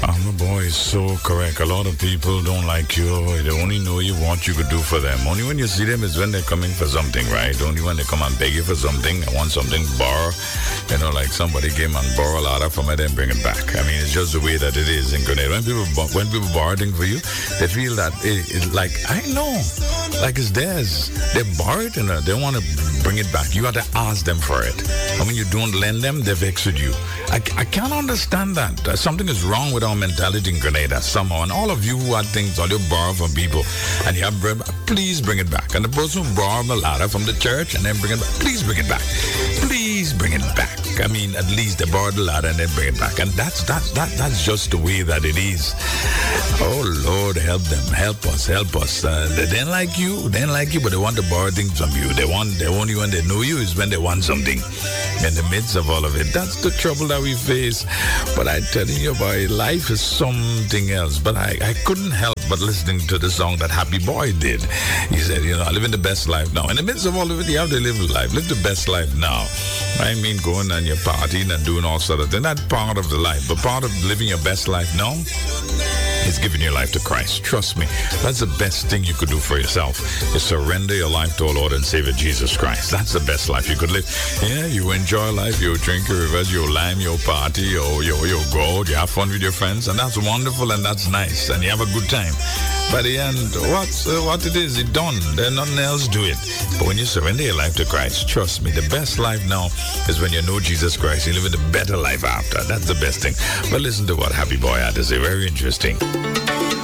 My boy is so correct. A lot of people don't like you. They only know you what you could do for them. Only when you see them is when they're coming for something, right? Only when they come and beg you for something. I want something, borrow. You know, like somebody came and borrow a ladder from it and bring it back. I mean, it's just the way that it is in Grenada. When people borrow things for you, they feel that it's like, I know, like it's theirs. They borrow it and they want to bring it back. You have to ask them for it. And when you don't lend them, they vex with you. I can't understand that. Something is wrong with our mentality in Grenada somehow. And all of you who had things or you borrow from people and you have bread, please bring it back. And the person who borrowed a ladder from the church and then bring it back, please bring it back. Please bring it back. I mean, at least they borrowed the ladder and then bring it back. And that's just the way that it is. Oh Lord, help them, help us. They didn't like you, but they want to borrow things from you. They only when they know you is when they want something. In the midst of all of it, that's the trouble that we face. But I'm telling you, boy, life is something else. But I couldn't help but listening to the song that Happy Boy did. He said, you know, I'm living the best life now. In the midst of all of it, you have to live life. Live the best life now. I mean, going and you're partying and doing all sort of things. That's part of the life. But part of living your best life now is giving your life to Christ. Trust me, that's the best thing you could do for yourself, is surrender your life to our Lord and Savior Jesus Christ. That's the best life you could live. Yeah, you enjoy life, you drink your rivers, you lime, you party, you go out, you have fun with your friends, and that's wonderful and that's nice, and you have a good time. By the end, what it is, it's done. There's nothing else to it. But when you surrender your life to Christ, trust me, the best life now is when you know Jesus Christ. You live in a better life after. That's the best thing. But listen to what Happy Boy had to say. Very interesting.